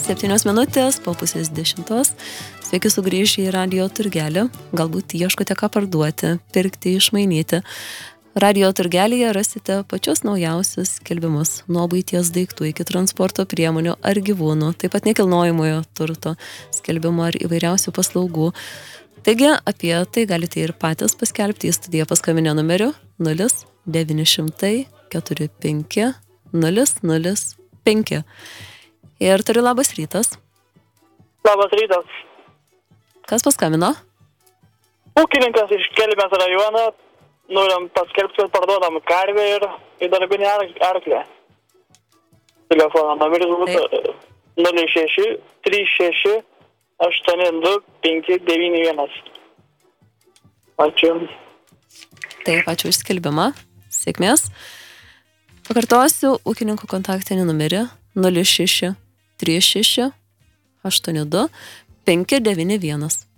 7:07 po pusės 10. Sveiki sugrįžę į Radio turgelį. Galbūt ieškote ką parduoti, pirkti, išmainyti. Radio turgelėje rasite pačius naujausius skelbimus nuo buities daiktų iki transporto priemonių ar gyvūnų, taip pat nekilnojamojo turto skelbimo ar įvairiausių paslaugų. Taigi apie tai galite ir patys paskelbti į studiją paskambinę numeriu 0900 45 005. Ir turiu labas rytas. Labas rytas. Kas paskambino? Ūkininkas iš Kelmės rajono. Norim paskelbti, kad parduodam karvę ir darbinį arklę. Telefono numeris būtų 06 36 82 591. Ačiū. Taip, ačiū už skelbimą. Sėkmės. Pakartosiu ūkininkų kontaktinį numerį 06 36 82 591.